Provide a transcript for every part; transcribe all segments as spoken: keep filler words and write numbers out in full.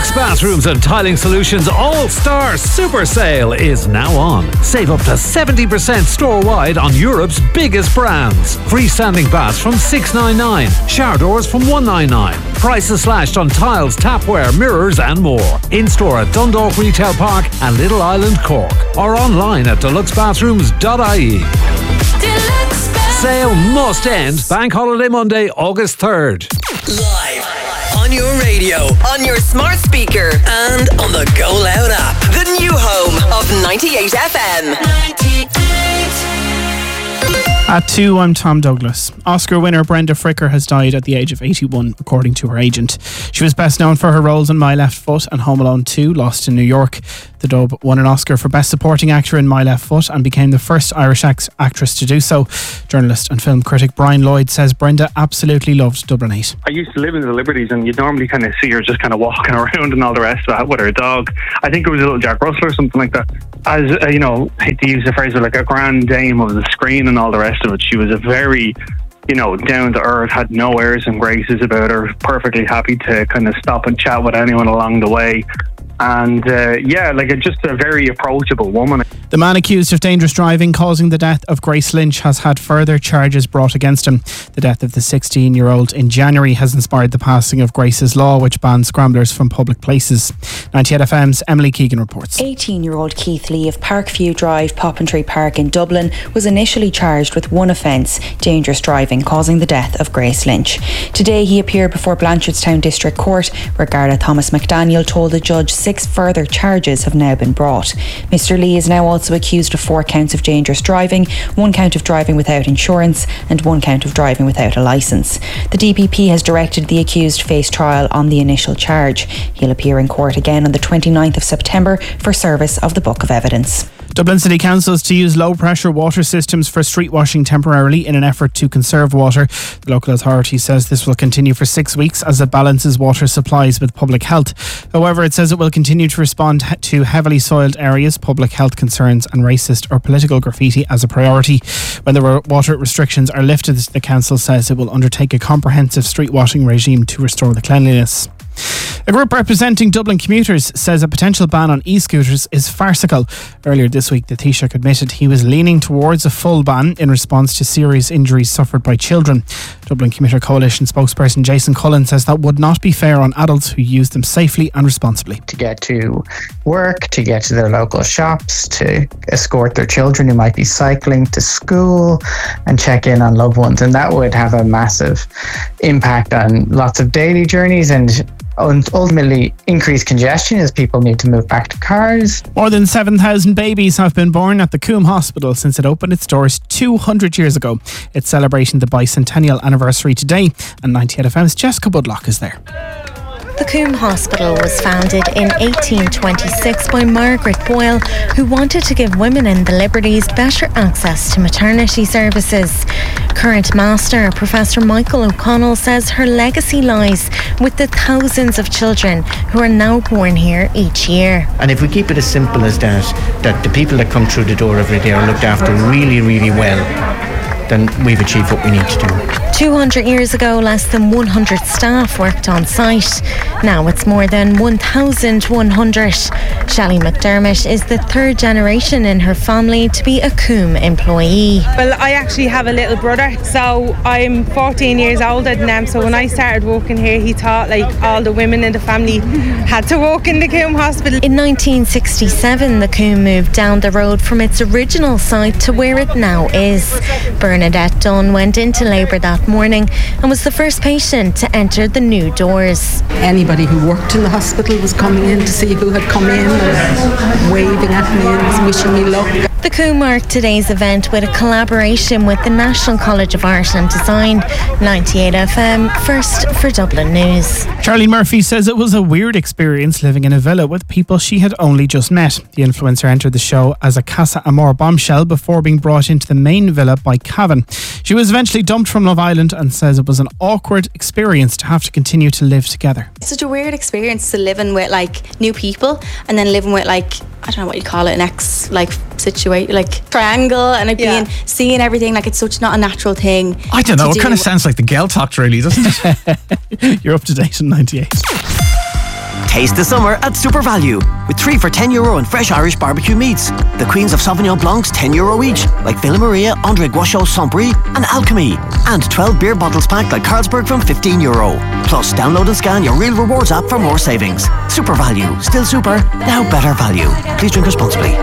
Deluxe Bathrooms and Tiling Solutions All-Star Super Sale is now on. Save up to seventy percent store-wide on Europe's biggest brands. Freestanding baths from six ninety-nine, shower doors from one ninety-nine. Prices slashed on tiles, tapware, mirrors and more. In-store at Dundalk Retail Park and Little Island, Cork. Or online at deluxe bathrooms dot I E. Sale must end Bank Holiday Monday, August third. Live on your radio, on your smart speaker, and on the Go Loud app. The new home of ninety-eight F M. At two, I'm Tom Douglas. Oscar winner Brenda Fricker has died at the age of eighty-one, according to her agent. She was best known for her roles in My Left Foot and Home Alone two, Lost in New York. The dub won an Oscar for Best Supporting Actor in My Left Foot and became the first Irish act- actress to do so. Journalist and film critic Brian Lloyd says Brenda absolutely loved Dublin eight. I used to live in the Liberties and you'd normally kind of see her just kind of walking around and all the rest of that with her dog. I think it was a little Jack Russell or something like that. As, uh, you know, I hate to use the phrase, but like a grand dame of the screen and all the rest of it. She was a very, you know, down to earth, had no airs and graces about her, perfectly happy to kind of stop and chat with anyone along the way. And uh, yeah, like a, just a very approachable woman. The man accused of dangerous driving causing the death of Grace Lynch has had further charges brought against him. The death of the sixteen-year-old in January has inspired the passing of Grace's Law, which bans scramblers from public places. ninety-eight F M's Emily Keegan reports. eighteen-year-old Keith Lee of Parkview Drive, Poppentry Park in Dublin was initially charged with one offence, dangerous driving causing the death of Grace Lynch. Today he appeared before Blanchardstown District Court, where Garda Thomas McDaniel told the judge six further charges have now been brought. Mister Lee is now also accused of four counts of dangerous driving, one count of driving without insurance and one count of driving without a licence. The D P P has directed the accused face trial on the initial charge. He'll appear in court again on the twenty-ninth of September for service of the Book of Evidence. Dublin City Council is to use low-pressure water systems for street washing temporarily in an effort to conserve water. The local authority says this will continue for six weeks as it balances water supplies with public health. However, it says it will continue to respond to heavily soiled areas, public health concerns and racist or political graffiti as a priority. When the water restrictions are lifted, the council says it will undertake a comprehensive street washing regime to restore the cleanliness. A group representing Dublin commuters says a potential ban on e-scooters is farcical. Earlier this week, the Taoiseach admitted he was leaning towards a full ban in response to serious injuries suffered by children. Dublin Commuter Coalition spokesperson Jason Cullen says that would not be fair on adults who use them safely and responsibly. To get to work, to get to their local shops, to escort their children who might be cycling to school and check in on loved ones. And that would have a massive impact on lots of daily journeys and ultimately increase congestion as people need to move back to cars. More than seven thousand babies have been born at the Coombe Hospital since it opened its doors two hundred years ago. It's celebrating the bicentennial anniversary today, and ninety-eight F M's Jessica Budlock is there. The Coombe Hospital was founded in eighteen twenty-six by Margaret Boyle, who wanted to give women in the Liberties better access to maternity services. Current Master, Professor Michael O'Connell, says her legacy lies with the thousands of children who are now born here each year. And if we keep it as simple as that, that the people that come through the door every day are looked after really, really well, then we've achieved what we need to do. two hundred years ago, less than one hundred staff worked on site. Now it's more than one thousand one hundred. Shelley McDermott is the third generation in her family to be a Coombe employee. Well, I actually have a little brother, so I'm fourteen years older than him. So when I started working here, he thought like all the women in the family had to work in the Coombe Hospital. In nineteen sixty-seven, the Coombe moved down the road from its original site to where it now is. Bernadette Dunn went into labour that morning and was the first patient to enter the new doors. Anybody who worked in the hospital was coming in to see who had come in and waving at me and wishing me luck. The Coombe marked today's event with a collaboration with the National College of Art and Design. ninety-eight F M, first for Dublin News. Charlie Murphy says it was a weird experience living in a villa with people she had only just met. The influencer entered the show as a Casa Amor bombshell before being brought into the main villa by Cavan. She was eventually dumped from Love Island and says it was an awkward experience to have to continue to live together. It's such a weird experience to living with like new people and then living with like, I don't know what you call it, an ex like situation, like triangle, and like yeah. being seeing everything like it's such not a natural thing. I don't know. It do. kind of sounds like the girl talk, really, doesn't it? You're up to date on ninety-eight. Taste the summer at Super Value, with three for ten euro and fresh Irish barbecue meats. The Queens of Sauvignon Blancs ten euro each, like Villa Maria, André Guachot, Saint-Brie and Alchemy. And twelve beer bottles packed like Carlsberg from fifteen euro. Plus, download and scan your Real Rewards app for more savings. Super Value, still super, now better value. Please drink responsibly.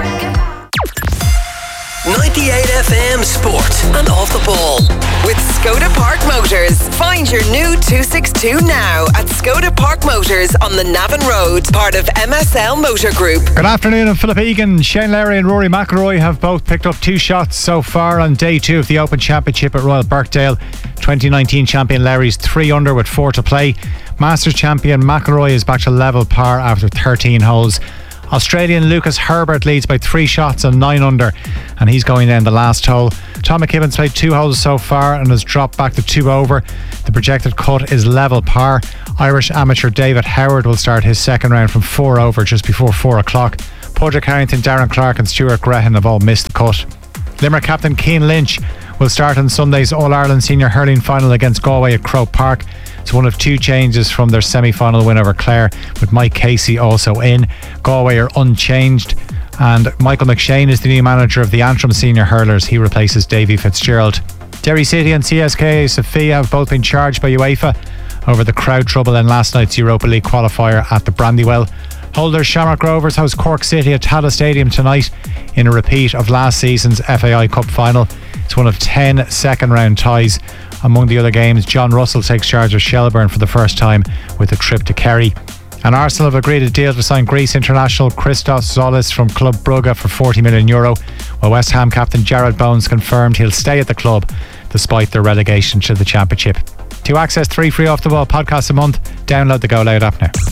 ninety-eight F M Sport and Off the Ball with Skoda Park Motors. Find your new two sixty-two now at Skoda Park Motors on the Navan Road, part of M S L Motor Group. Good afternoon, I'm Philip Egan. Shane Lowry and Rory McIlroy have both picked up two shots so far on day two of the Open Championship at Royal Birkdale. twenty nineteen champion Lowry's three under with four to play. Masters champion McIlroy is back to level par after thirteen holes. Australian Lucas Herbert leads by three shots and nine under, and he's going down the last hole. Tom McKibben's played two holes so far and has dropped back to two over. The projected cut is level par. Irish amateur David Howard will start his second round from four over just before four o'clock. Padraig Harrington, Darren Clark and Stuart Grehan have all missed the cut. Limerick captain Cian Lynch will start on Sunday's All-Ireland Senior Hurling Final against Galway at Croke Park. It's one of two changes from their semi-final win over Clare, with Mike Casey also in. Galway are unchanged, and Michael McShane is the new manager of the Antrim Senior Hurlers. He replaces Davy Fitzgerald. Derry City and C S K A Sofia have both been charged by UEFA over the crowd trouble in last night's Europa League qualifier at the Brandywell. Holders Shamrock Rovers host Cork City at Tallaght Stadium tonight in a repeat of last season's F A I Cup final. It's one of ten second round ties. Among the other games, John Russell takes charge of Shelbourne for the first time with a trip to Kerry. And Arsenal have agreed a deal to sign Greece international Christos Zolis from Club Brugge for forty million euro, while West Ham captain Jared Bones confirmed he'll stay at the club despite their relegation to the Championship. To access three free Off the Ball podcasts a month, download the Go Loud app now.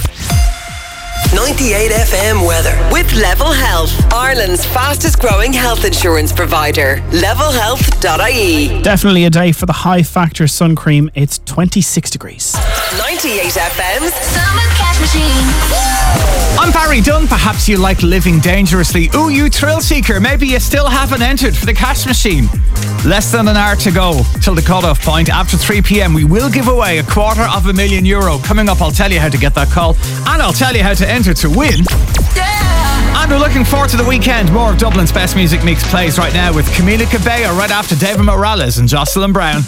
ninety-eight F M weather with Level Health, Ireland's fastest growing health insurance provider. level health dot I E. Definitely a day for the high factor sun cream. It's twenty-six degrees. ninety-eight F M's Summer Cash Machine. I'm Barry Dunn. Perhaps you like living dangerously. Ooh, you thrill seeker. Maybe you still haven't entered for the cash machine. Less than an hour to go till the cut-off point. After three p.m. we will give away a quarter of a million euro. Coming up, I'll tell you how to get that call, and I'll tell you how to enter to win. Yeah. And we're looking forward to the weekend. More of Dublin's best music mix plays right now with Camila Cabello right after David Morales and Jocelyn Brown.